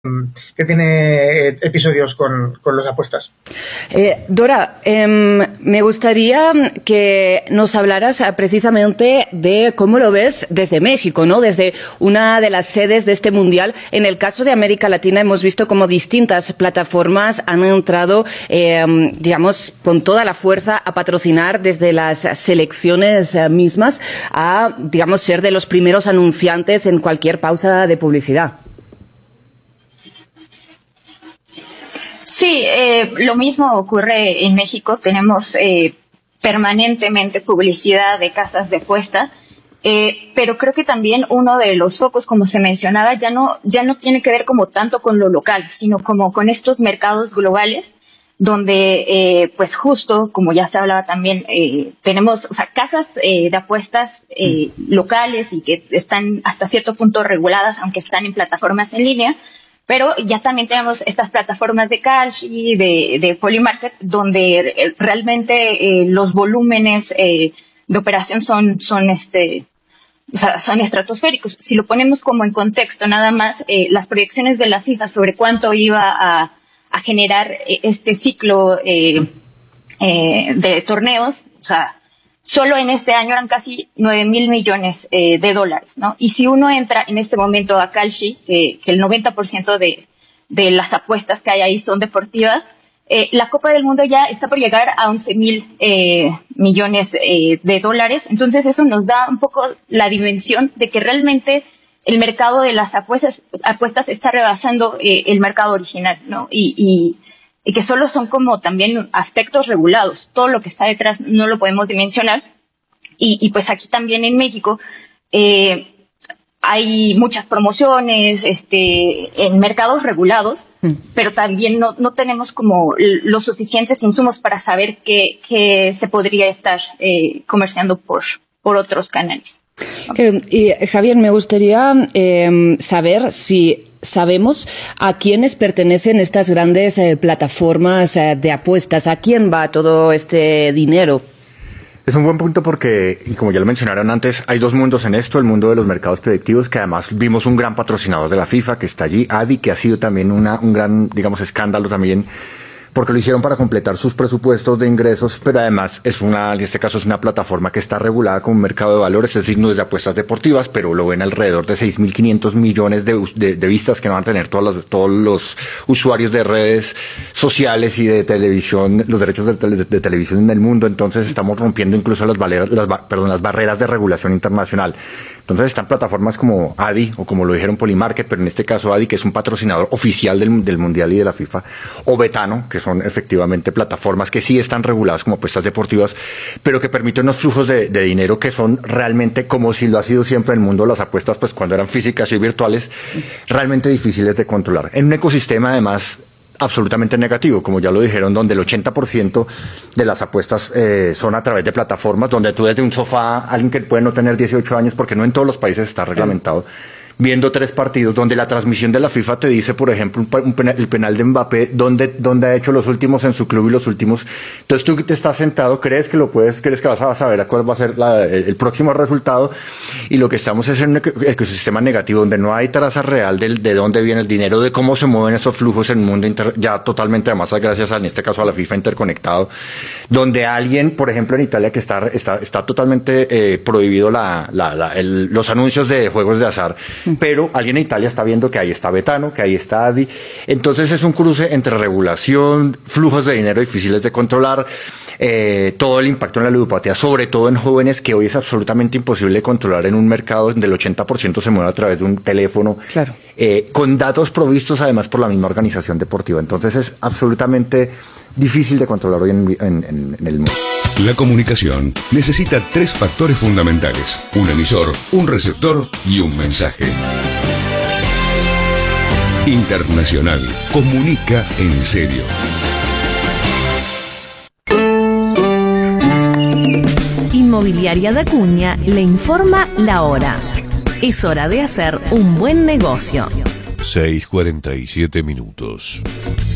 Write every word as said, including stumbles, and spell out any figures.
que tiene episodios con, con las apuestas. Eh, Dora, eh, me gustaría que nos hablaras precisamente de cómo lo ves desde México, ¿no? Desde una de las sedes de este mundial. En el caso de América Latina hemos visto cómo distintas plataformas han entrado, eh, digamos, con toda la fuerza a patrocinar desde las selecciones mismas a, digamos, ser de los primeros anunciantes en cualquier pausa de publicidad. Sí, eh, lo mismo ocurre en México. Tenemos eh, permanentemente publicidad de casas de apuesta, eh, pero creo que también uno de los focos, como se mencionaba, ya no ya no tiene que ver como tanto con lo local, sino como con estos mercados globales, donde eh, pues justo, como ya se hablaba también, eh, tenemos, o sea, casas eh, de apuestas eh, locales y que están hasta cierto punto reguladas, aunque están en plataformas en línea. Pero ya también tenemos estas plataformas de cash y de, de Polymarket, donde realmente eh, los volúmenes eh, de operación son, son, este, o sea, son estratosféricos. Si lo ponemos como en contexto, nada más, eh, las proyecciones de la FIFA sobre cuánto iba a, a generar este ciclo eh, eh, de torneos, o sea, solo en este año eran casi nueve mil millones eh, de dólares, ¿no? Y si uno entra en este momento a Kalshi, que, que el noventa por ciento de, de las apuestas que hay ahí son deportivas, eh, la Copa del Mundo ya está por llegar a once mil eh, millones eh, de dólares. Entonces eso nos da un poco la dimensión de que realmente el mercado de las apuestas, apuestas está rebasando eh, el mercado original, ¿no? Y, y y que solo son como también aspectos regulados. Todo lo que está detrás no lo podemos dimensionar. Y, y pues aquí también en México eh, hay muchas promociones este, en mercados regulados, mm. pero también no, no tenemos como los suficientes insumos para saber que, que se podría estar eh, comerciando por, por otros canales. Eh, y Javier, me gustaría eh, saber si sabemos a quiénes pertenecen estas grandes eh, plataformas eh, de apuestas. ¿A quién va todo este dinero? Es un buen punto porque, y como ya lo mencionaron antes, hay dos mundos en esto, el mundo de los mercados predictivos, que además vimos un gran patrocinador de la FIFA que está allí, Adi, que ha sido también una, un gran, digamos, escándalo también, porque lo hicieron para completar sus presupuestos de ingresos, pero además es una, en este caso es una plataforma que está regulada como un mercado de valores, es decir, no es de apuestas deportivas, pero lo ven alrededor de seis mil quinientos millones de, de, de vistas que van a tener todos los, todos los usuarios de redes sociales y de televisión, los derechos de, de, de televisión en el mundo. Entonces estamos rompiendo incluso las, barreras, las, perdón, las barreras de regulación internacional. Entonces están plataformas como Adi, o como lo dijeron Polymarket, pero en este caso Adi, que es un patrocinador oficial del, del Mundial y de la FIFA, o Betano, que son efectivamente plataformas que sí están reguladas como apuestas deportivas, pero que permiten unos flujos de, de dinero que son realmente, como si lo ha sido siempre en el mundo de las apuestas, pues cuando eran físicas y virtuales, realmente difíciles de controlar. En un ecosistema, además, absolutamente negativo, como ya lo dijeron, donde el ochenta por ciento de las apuestas eh, son a través de plataformas, donde tú desde un sofá, alguien que puede no tener dieciocho años, porque no en todos los países está reglamentado, viendo tres partidos, donde la transmisión de la FIFA te dice, por ejemplo, un, un penal, el penal de Mbappé, donde, donde ha hecho los últimos en su club y los últimos. Entonces tú te estás sentado, crees que lo puedes, crees que vas a saber cuál va a ser la, el, el próximo resultado, y lo que estamos es en un ecosistema negativo, donde no hay traza real de, de dónde viene el dinero, de cómo se mueven esos flujos en el mundo inter, ya totalmente, además, gracias a, en este caso a la FIFA, interconectado, donde alguien, por ejemplo, en Italia, que está, está, está totalmente eh, prohibido la, la, la, el, los anuncios de juegos de azar, pero alguien en Italia está viendo que ahí está Betano, que ahí está Adi. Entonces es un cruce entre regulación, flujos de dinero difíciles de controlar, eh, todo el impacto en la ludopatía, sobre todo en jóvenes, que hoy es absolutamente imposible de controlar en un mercado donde el ochenta por ciento se mueve a través de un teléfono, claro. eh, con datos provistos además por la misma organización deportiva. Entonces es absolutamente difícil de controlar hoy en, en, en, en el mundo. La comunicación necesita tres factores fundamentales: un emisor, un receptor y un mensaje. Internacional comunica en serio. Inmobiliaria da Cunha le informa la hora. Es hora de hacer un buen negocio. seis cuarenta y siete minutos.